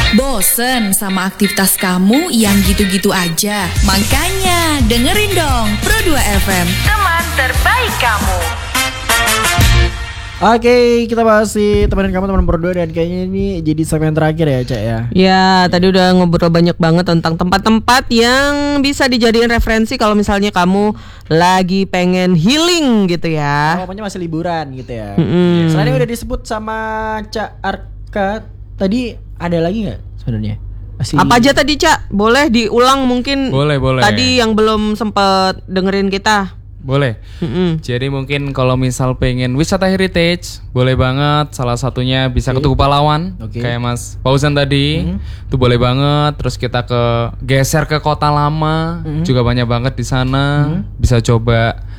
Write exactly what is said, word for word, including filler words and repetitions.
Bosen sama aktivitas kamu yang gitu-gitu aja? Makanya dengerin dong Pro dua F M, teman terbaik kamu. Oke, kita bahas si temenin kamu teman berdua, dan kayaknya ini jadi segmen terakhir ya, Cak ya. Ya, tadi udah ngobrol banyak banget tentang tempat-tempat yang bisa dijadiin referensi kalau misalnya kamu lagi pengen healing gitu ya. Oh, pokoknya masih liburan gitu ya. Mm-hmm. Selain udah disebut sama Cak Arka, tadi ada lagi nggak sebenarnya? Masih... Apa aja tadi, Cak? Boleh diulang mungkin? Boleh, boleh. Tadi yang belum sempet dengerin kita. Boleh. Mm-hmm. Jadi mungkin kalau misal pengen wisata heritage, boleh banget. Salah satunya bisa okay. ke Tugu Pahlawan, okay. kayak Mas Fauzan tadi. Mm-hmm. Itu boleh banget. Terus kita ke geser ke Kota Lama, mm-hmm. juga banyak banget di sana. Mm-hmm. Bisa coba